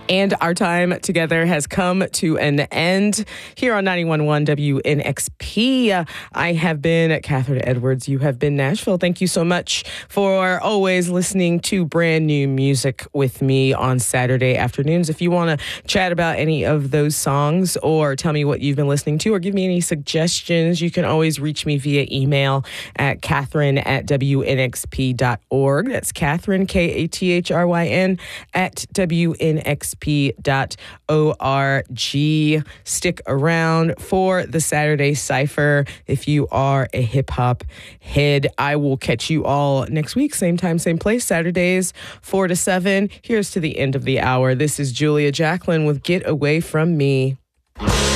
And our time together has come to an end here on 91.1 WNXP. I have been Catherine Edwards. You have been Nashville. Thank you so much for always listening to brand new music with me on Saturday afternoons. If you want to chat about any of those songs or tell me what you've been listening to or give me any suggestions, you can always reach me via email at Catherine@WNXP.org. That's Catherine, Kathryn, at WNXP.org. Stick around for the Saturday Cypher if you are a hip hop head. I will catch you all next week, same time, same place, Saturdays 4 to 7. Here's to the end of the hour. This is Julia Jacklin with Get Away From Me.